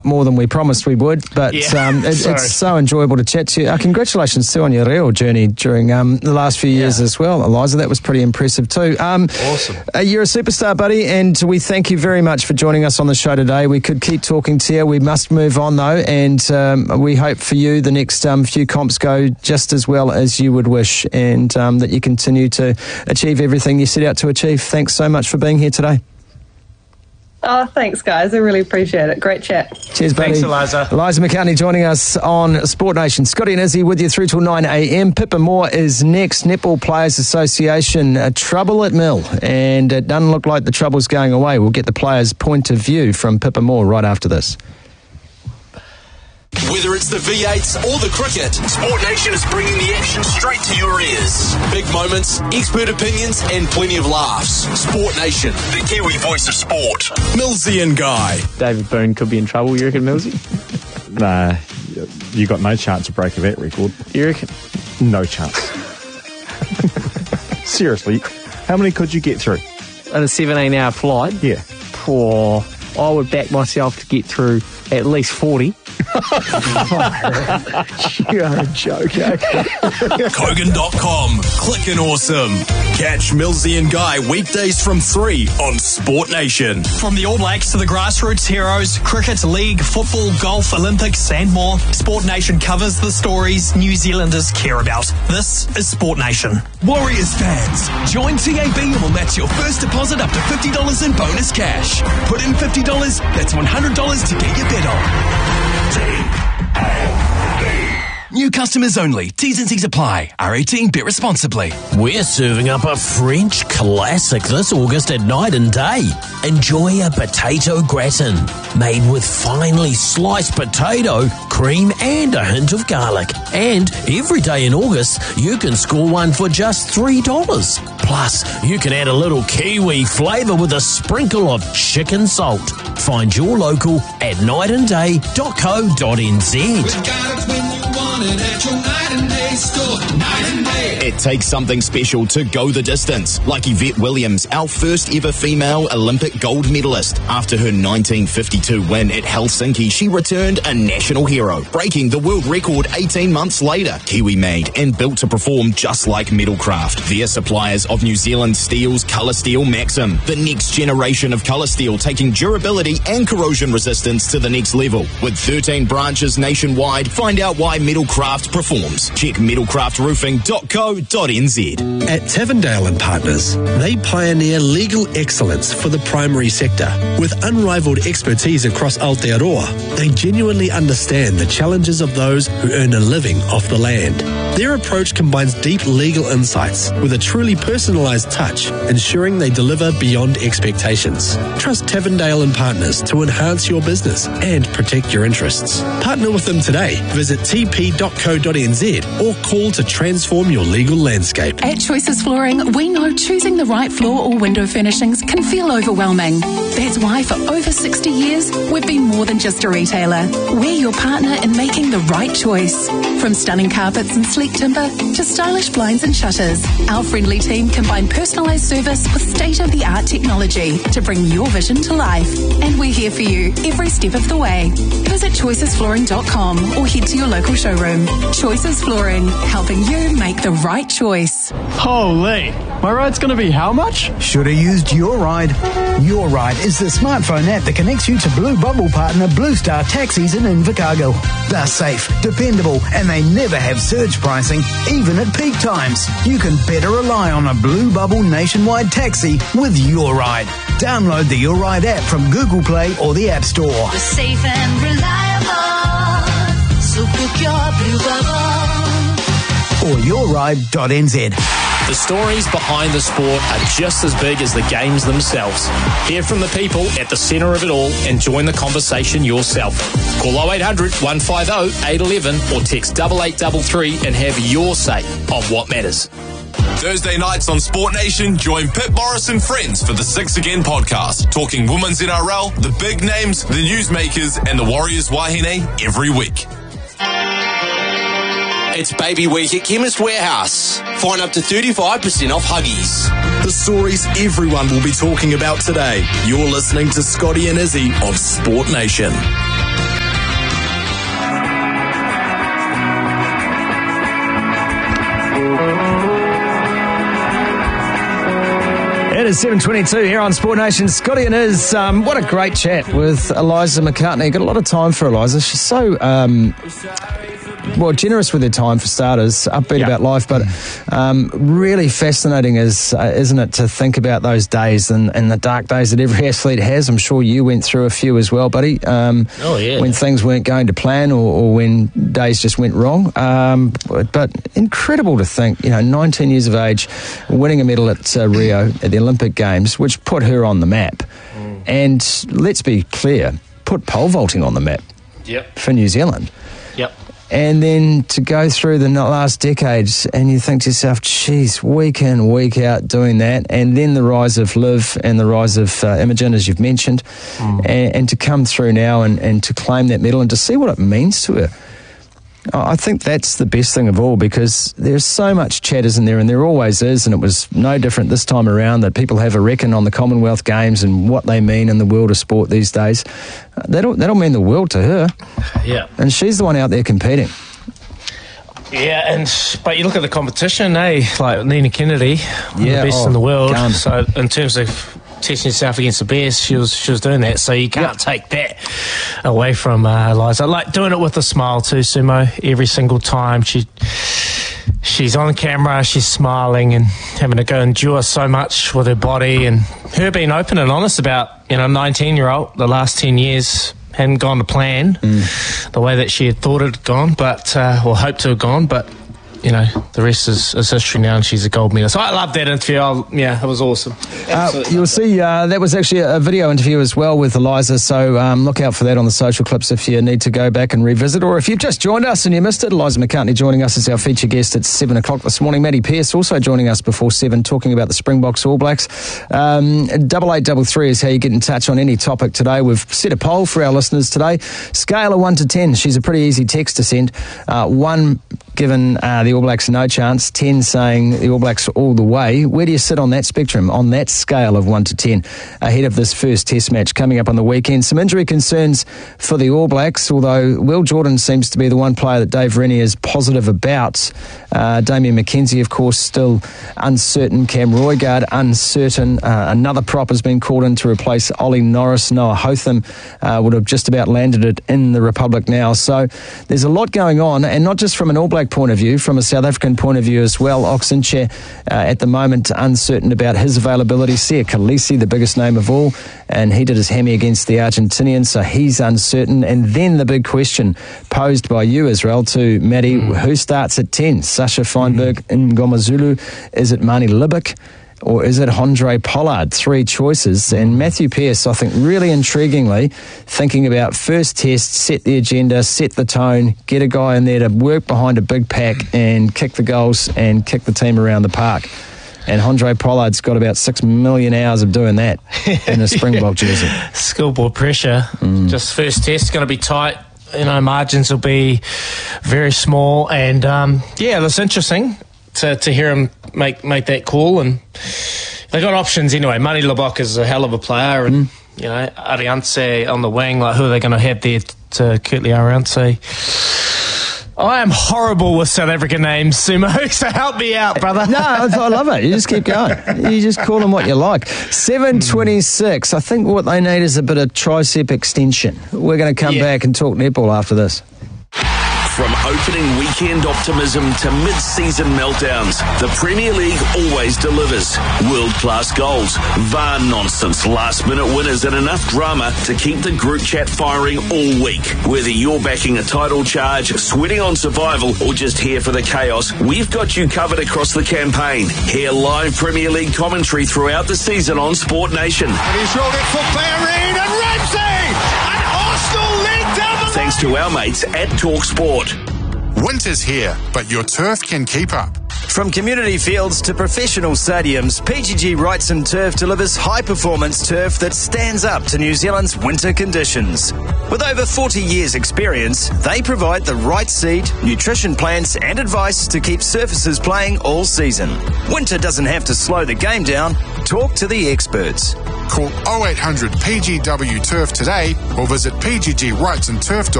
more than we promised we would, but it's so enjoyable to chat to you. Congratulations too on your real journey during the last few years as well, Eliza. That was pretty impressive too. Awesome. You're a superstar, buddy, and we thank you very much for joining us on the show today. We could keep talking to you. We must move on though, and we hope for you the next few comps go just as well as you would wish, and that you continue to achieve everything you set out to achieve. Thanks so much for being here today. Oh, thanks, guys. I really appreciate it. Great chat. Cheers, buddy. Thanks, Eliza. Eliza McCartney joining us on Sport Nation. Scotty and Izzy with you through till 9 a.m. Pippa Moore is next. Netball Players Association, trouble at Mill. And it doesn't look like the trouble's going away. We'll get the players' point of view from Pippa Moore right after this. Whether it's the V8s or the cricket, Sport Nation is bringing the action straight to your ears. Big moments, expert opinions, and plenty of laughs. Sport Nation, the Kiwi voice of sport. Millsy and Guy. David Boone could be in trouble, you reckon, Millsy? Nah, you got no chance to break a vet record. You reckon? No chance. Seriously, how many could you get through? On a 17-hour flight? Yeah. Poor. I would back myself to get through at least 40. You're a joke, okay? Kogan.com. Clickin' awesome. Catch Millsy and Guy weekdays from 3 on Sport Nation. From the All Blacks to the grassroots heroes, cricket, league, football, golf, Olympics and more, Sport Nation covers the stories New Zealanders care about. This is Sport Nation. Warriors fans, join TAB and we'll match your first deposit up to $50 in bonus cash. Put in $50, that's $100 to get your bet on. New customers only. T's and C's apply. R18, bet responsibly. We're serving up a French classic this August at Night and Day. Enjoy a potato gratin made with finely sliced potato, cream and a hint of garlic. And every day in August, you can score one for just $3. Plus, you can add a little Kiwi flavour with a sprinkle of chicken salt. Find your local at nightandday.co.nz. It takes something special to go the distance, like Yvette Williams, our first ever female Olympic gold medalist. After her 1952 win at Helsinki, she returned a national hero, breaking the world record 18 months later. Kiwi made and built to perform just like Metalcraft. They're suppliers of New Zealand Steel's Colour Steel Maxim, the next generation of colour steel, taking durability and corrosion resistance to the next level. With 13 branches nationwide, find out why Metalcraft performs. Check metalcraftroofing.co.nz. At Tavendale and Partners, they pioneer legal excellence for the primary sector. With unrivaled expertise across Aotearoa, they genuinely understand the challenges of those who earn a living off the land. Their approach combines deep legal insights with a truly personalised touch, ensuring they deliver beyond expectations. Trust Tavendale and Partners to enhance your business and protect your interests. Partner with them today. Visit tp.co.nz or call to transform your legal landscape. At Choices Flooring, we know choosing the right floor or window furnishings can feel overwhelming. That's why for over 60 years, we've been more than just a retailer. We're your partner in making the right choice. From stunning carpets and sleek timber to stylish blinds and shutters, our friendly team combine personalised service with state-of-the-art technology to bring your vision to life. And we're here for you every step of the way. Visit choicesflooring.com or head to your local showroom. Choices Flooring, helping you make the right choice. Holy, my ride's going to be how much? Should have used Your Ride. Your Ride is the smartphone app that connects you to Blue Bubble partner Blue Star Taxis in Invercargill. They're safe, dependable, and they never have surge pricing, even at peak times. You can better rely on a Blue Bubble nationwide taxi with Your Ride. Download the Your Ride app from Google Play or the App Store. We're safe and reliable, so book your Blue Bubble. Or yourride.nz. The stories behind the sport are just as big as the games themselves. Hear from the people at the centre of it all and join the conversation yourself. Call 0800 150 811 or text 8833 and have your say on what matters. Thursday nights on Sport Nation, join Pip Morris and friends for the 6 Again podcast, talking women's NRL, the big names, the newsmakers, and the Warriors Wahine every week. It's Baby Week at Chemist Warehouse. Find up to 35% off Huggies. The stories everyone will be talking about today. You're listening to Scotty and Izzy of Sport Nation. is 7:22 here on Sport Nation. Scotty and Iz, what a great chat with Eliza McCartney. Got a lot of time for Eliza. She's so generous with her time for starters, upbeat about life, but really fascinating, isn't it, to think about those days and the dark days that every athlete has. I'm sure you went through a few as well, buddy. When things weren't going to plan or when days just went wrong. But incredible to think, 19 years of age, winning a medal at Rio at the Olympic Games, which put her on the map. And let's be clear, put pole vaulting on the map for New Zealand. And then to go through the last decades and you think to yourself, geez, week in, week out doing that. And then the rise of Liv and the rise of Imogen, as you've mentioned, and to come through now and to claim that medal and to see what it means to her. I think that's the best thing of all, because there's so much chat, isn't there? And there always is, and it was no different this time around, that people have a reckon on the Commonwealth Games and what they mean in the world of sport these days. That'll mean the world to her. Yeah. And she's the one out there competing. Yeah, but you look at the competition, like Nina Kennedy, the best in the world. Gun. So in terms of testing yourself against the best, she was doing that. So you can't take that away from Eliza. Like doing it with a smile too, Sumo. Every single time she's on camera, she's smiling and having to go endure so much with her body, and her being open and honest about 19-year-old the last 10 years hadn't gone to plan the way that she had thought it had gone, but or hoped to have gone, but the rest is history now, and she's a gold medalist. So I loved that interview. It was awesome. You'll see that was actually a video interview as well with Eliza, so look out for that on the social clips if you need to go back and revisit, or if you've just joined us and you missed it. Eliza McCartney joining us as our feature guest at 7 o'clock this morning. Maddie Pearce also joining us before 7, talking about the Springboks All Blacks. 8833 is how you get in touch on any topic today. We've set a poll for our listeners today. Scale of 1 to 10. She's a pretty easy text to send. 1 given the All Blacks no chance, 10 saying the All Blacks all the way. Where do you sit on that spectrum, on that scale of 1 to 10, ahead of this first test match coming up on the weekend? Some injury concerns for the All Blacks, although Will Jordan seems to be the one player that Dave Rennie is positive about. Damian McKenzie, of course, still uncertain. Cam Roigard, uncertain. Another prop has been called in to replace Ollie Norris. Noah Hotham would have just about landed it in the Republic now. So there's a lot going on, and not just from an All Black point of view, from a South African point of view as well. Oxenche at the moment uncertain about his availability. Sia Khaleesi, the biggest name of all, and he did his hammy against the Argentinians, so he's uncertain. And then the big question posed by you, Israel, to Maddie, who starts at 10? Sasha Feinberg, Ngoma Zulu? Is it Mani Libbik? Or is it Handré Pollard? 3 choices. And Matthew Pearce, I think, really intriguingly, thinking about first test, set the agenda, set the tone, get a guy in there to work behind a big pack and kick the goals and kick the team around the park. And Handré Pollard's got about 6 million hours of doing that in a Springbok jersey. Schoolboy pressure. Just first test, going to be tight. Margins will be very small. And, that's interesting to hear him make that call. And they got options anyway. Mani Libbik is a hell of a player. And, Arianse on the wing. Like, who are they going to have there to Kurtley Arianse? I am horrible with South African names, Sumo, so help me out, brother. No, I love it. You just keep going. You just call them what you like. 7:26. I think what they need is a bit of tricep extension. We're going to come back and talk netball after this. From opening weekend optimism to mid-season meltdowns, the Premier League always delivers. World-class goals, VAR nonsense, last-minute winners and enough drama to keep the group chat firing all week. Whether you're backing a title charge, sweating on survival, or just here for the chaos, we've got you covered across the campaign. Hear live Premier League commentary throughout the season on Sport Nation. And he's rolled it for Bellerin and Ramsey! And Arsenal lead down the Thanks to our mates at TalkSport. Winter's here, but your turf can keep up. From community fields to professional stadiums, PGG Wrightson Turf delivers high-performance turf that stands up to New Zealand's winter conditions. With over 40 years' experience, they provide the right seed, nutrition plans and advice to keep surfaces playing all season. Winter doesn't have to slow the game down. Talk to the experts. Call 0800 PGW Turf today or visit pggwrightsonturf.com.